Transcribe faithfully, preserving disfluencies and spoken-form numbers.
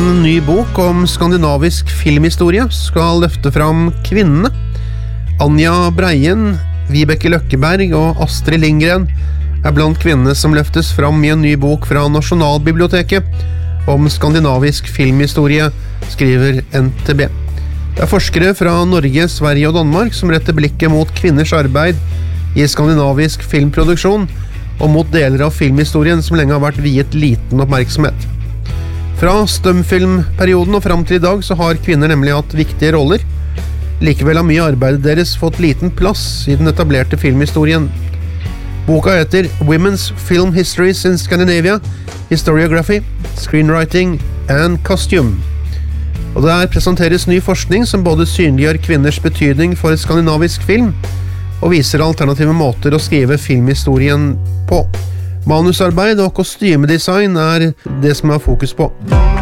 En ny bok om skandinavisk filmhistorie skal løfte fram kvinnene. Anja Breien, Vibeke Løkkeberg og Astrid Lindgren er blant kvinnene som løftes fram i en ny bok fra Nasjonalbiblioteket om skandinavisk filmhistorie, skriver N T B. Det er forskere fra Norge, Sverige og Danmark som retter blikket mot kvinners arbeid i skandinavisk filmproduksjon og mot deler av filmhistorien som lenge har vært viet liten oppmerksomhet. Fra stumfilmperioden og fram til i dag så har kvinner nemlig hatt viktige roller. Likevel har mye arbeidet deres fått liten plass i den etablerte filmhistorien. Boka heter Women's Film Histories in Scandinavia, Historiography, Screenwriting and Costume. Og der presenteres ny forskning som både synliggjør kvinners betydning for skandinavisk film og viser alternative måter å skrive filmhistorien på. Manusarbeid og kostymedesign er det som er fokus på.